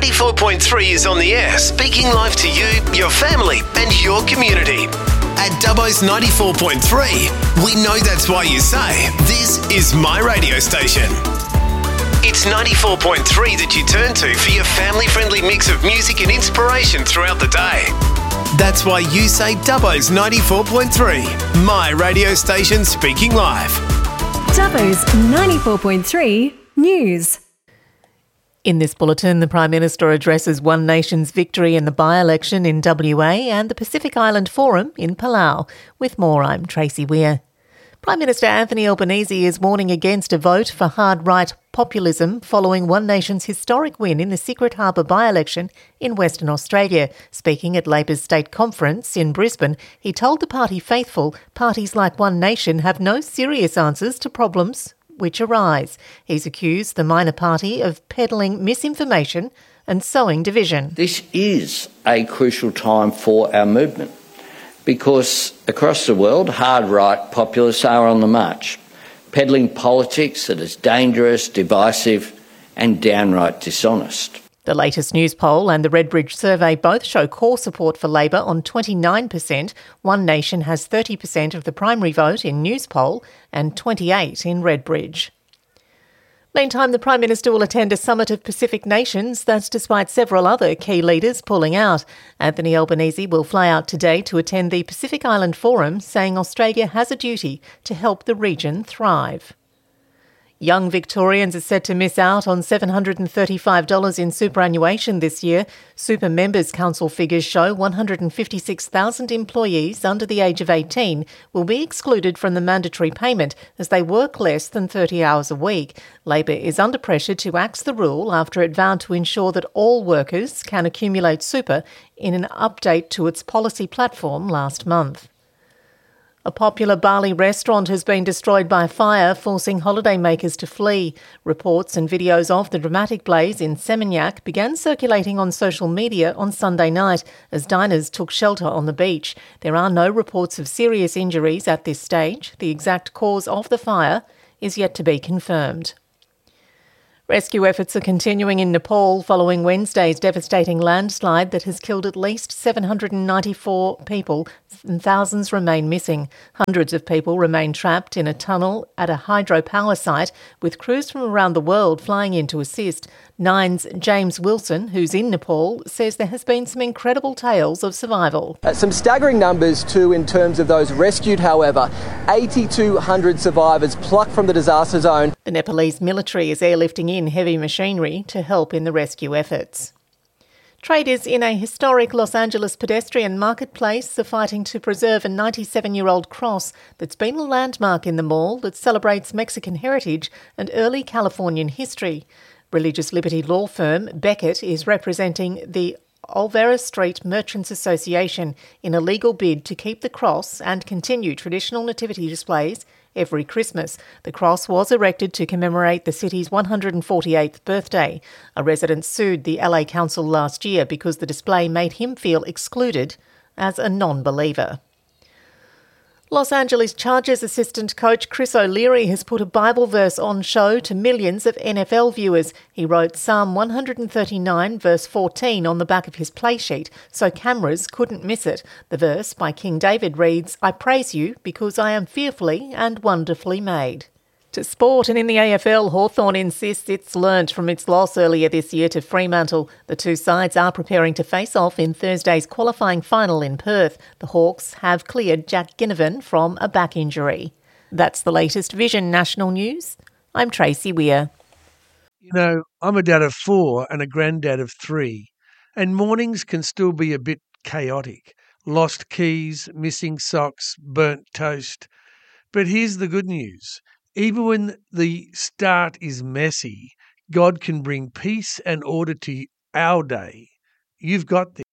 94.3 is on the air, speaking live to you, your family and your community. At Dubbo's 94.3, we know that's why you say, this is my radio station. It's 94.3 that you turn to for your family-friendly mix of music and inspiration throughout the day. That's why you say Dubbo's 94.3, my radio station speaking live. Dubbo's 94.3 News. In this bulletin, the Prime Minister addresses One Nation's victory in the by-election in WA and the Pacific Island Forum in Palau. With more, I'm Tracy Weir. Prime Minister Anthony Albanese is warning against a vote for hard-right populism following One Nation's historic win in the Secret Harbour by-election in Western Australia. Speaking at Labor's state conference in Brisbane, he told the party faithful parties like One Nation have no serious answers to problems which arise. He's accused the minor party of peddling misinformation and sowing division. This is a crucial time for our movement because across the world, hard-right populists are on the march, peddling politics that is dangerous, divisive and downright dishonest. The latest news poll and the Redbridge survey both show core support for Labor on 29%. One Nation has 30% of the primary vote in news poll and 28% in Redbridge. Meantime, the Prime Minister will attend a summit of Pacific nations. That's despite several other key leaders pulling out. Anthony Albanese will fly out today to attend the Pacific Island Forum, saying Australia has a duty to help the region thrive. Young Victorians are set to miss out on $735 in superannuation this year. Super Members Council figures show 156,000 employees under the age of 18 will be excluded from the mandatory payment as they work less than 30 hours a week. Labor is under pressure to axe the rule after it vowed to ensure that all workers can accumulate super in an update to its policy platform last month. A popular Bali restaurant has been destroyed by fire, forcing holidaymakers to flee. Reports and videos of the dramatic blaze in Seminyak began circulating on social media on Sunday night as diners took shelter on the beach. There are no reports of serious injuries at this stage. The exact cause of the fire is yet to be confirmed. Rescue efforts are continuing in Nepal following Wednesday's devastating landslide that has killed at least 794 people and thousands remain missing. Hundreds of people remain trapped in a tunnel at a hydropower site, with crews from around the world flying in to assist. Nine's James Wilson, who's in Nepal, says there has been some incredible tales of survival. Some staggering numbers too in terms of those rescued, however. 8,200 survivors plucked from the disaster zone. The Nepalese military is airlifting in heavy machinery to help in the rescue efforts. Traders in a historic Los Angeles pedestrian marketplace are fighting to preserve a 97-year-old cross that's been a landmark in the mall that celebrates Mexican heritage and early Californian history. Religious liberty law firm Beckett is representing the Olvera Street Merchants Association in a legal bid to keep the cross and continue traditional nativity displays every Christmas. The cross was erected to commemorate the city's 148th birthday. A resident sued the LA Council last year because the display made him feel excluded as a non-believer. Los Angeles Chargers assistant coach Chris O'Leary has put a Bible verse on show to millions of NFL viewers. He wrote Psalm 139 verse 14 on the back of his play sheet so cameras couldn't miss it. The verse by King David reads, "I praise you because I am fearfully and wonderfully made." To sport, and in the AFL, Hawthorn insists it's learnt from its loss earlier this year to Fremantle. The two sides are preparing to face off in Thursday's qualifying final in Perth. The Hawks have cleared Jack Ginnivan from a back injury. That's the latest Vision National News. I'm Tracy Weir. You know, I'm a dad of 4 and a granddad of 3, and mornings can still be a bit chaotic. Lost keys, missing socks, burnt toast. But here's the good news. Even when the start is messy, God can bring peace and order to our day. You've got this.